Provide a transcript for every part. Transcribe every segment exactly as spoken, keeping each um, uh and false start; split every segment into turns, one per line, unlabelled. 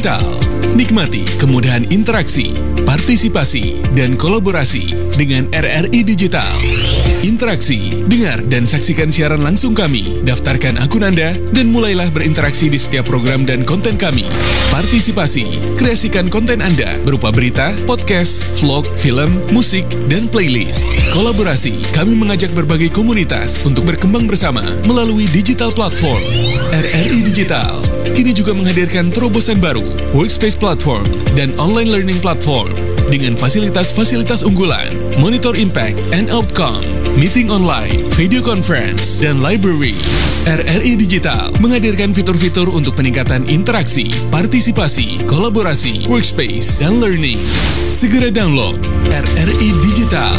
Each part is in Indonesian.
Digital. Nikmati kemudahan interaksi, partisipasi, dan kolaborasi dengan R R I Digital. Interaksi, dengar dan saksikan siaran langsung kami, daftarkan akun Anda, dan mulailah berinteraksi di setiap program dan konten kami. Partisipasi, kreasikan konten Anda berupa berita, podcast, vlog, film, musik, dan playlist. Kolaborasi, kami mengajak berbagai komunitas untuk berkembang bersama melalui digital platform. R R I Digital kini juga menghadirkan terobosan baru, workspace platform, dan online learning platform dengan fasilitas-fasilitas unggulan, monitor impact and outcome, meeting online, video conference, dan library. R R I Digital menghadirkan fitur-fitur untuk peningkatan interaksi, partisipasi, kolaborasi, workspace, dan learning. Segera download R R I Digital.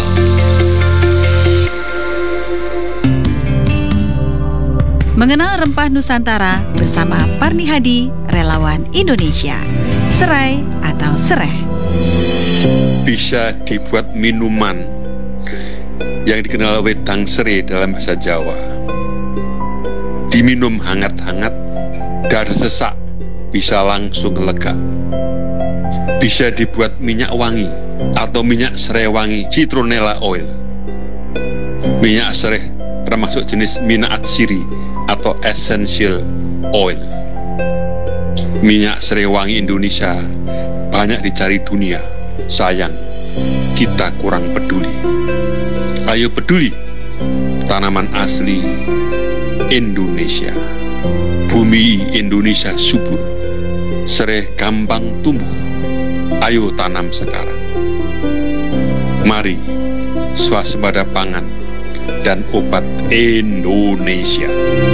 Mengenal rempah Nusantara bersama Parni Hadi, relawan Indonesia. Serai atau sereh.
Bisa dibuat minuman yang dikenal wedang serai dalam bahasa Jawa. Diminum hangat-hangat, dada sesak bisa langsung lega. Bisa dibuat minyak wangi atau minyak serai wangi, citronella oil. Minyak serai termasuk jenis minyak atsiri atau essential oil. Minyak serai wangi Indonesia banyak dicari dunia. Sayang, kita kurang peduli. Ayo peduli, tanaman asli Indonesia. Bumi Indonesia subur, serai gampang tumbuh. Ayo tanam sekarang. Mari, swasembada pangan dan obat Indonesia.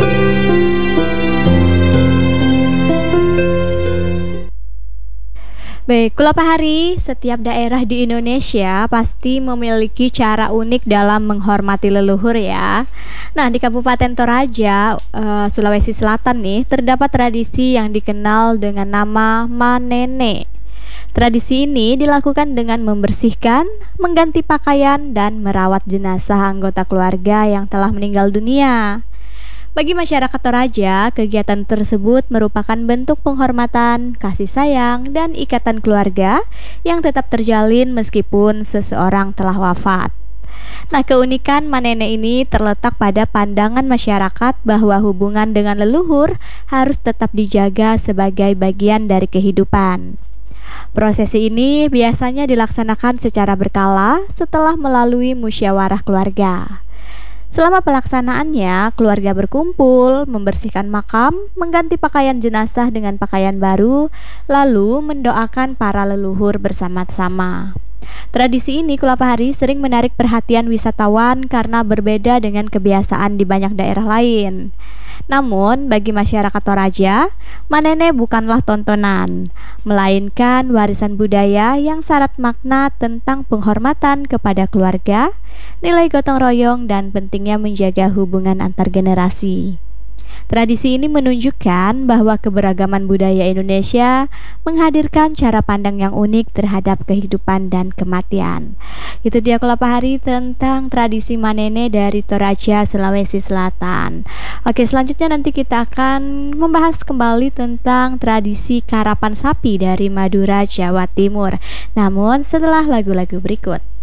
Baik, Kula Pahari, setiap daerah di Indonesia pasti memiliki cara unik dalam menghormati leluhur ya. Nah, di Kabupaten Toraja, uh, Sulawesi Selatan nih, terdapat tradisi yang dikenal dengan nama Manene. Tradisi ini dilakukan dengan membersihkan, mengganti pakaian, dan merawat jenazah anggota keluarga yang telah meninggal dunia. Bagi masyarakat Toraja, kegiatan tersebut merupakan bentuk penghormatan, kasih sayang, dan ikatan keluarga yang tetap terjalin meskipun seseorang telah wafat. Nah, keunikan Manene ini terletak pada pandangan masyarakat bahwa hubungan dengan leluhur harus tetap dijaga sebagai bagian dari kehidupan. Prosesi ini biasanya dilaksanakan secara berkala setelah melalui musyawarah keluarga. Selama pelaksanaannya, keluarga berkumpul, membersihkan makam, mengganti pakaian jenazah dengan pakaian baru, lalu mendoakan para leluhur bersama-sama. Tradisi ini Kula Pahari sering menarik perhatian wisatawan karena berbeda dengan kebiasaan di banyak daerah lain. Namun, bagi masyarakat Toraja, Manene bukanlah tontonan, melainkan warisan budaya yang syarat makna tentang penghormatan kepada keluarga, nilai gotong royong, dan pentingnya menjaga hubungan antar generasi. Tradisi ini menunjukkan bahwa keberagaman budaya Indonesia menghadirkan cara pandang yang unik terhadap kehidupan dan kematian. Itu dia Kula Pahari tentang tradisi Manene dari Toraja, Sulawesi Selatan. Oke, selanjutnya nanti kita akan membahas kembali tentang tradisi karapan sapi dari Madura, Jawa Timur. Namun setelah lagu-lagu berikut.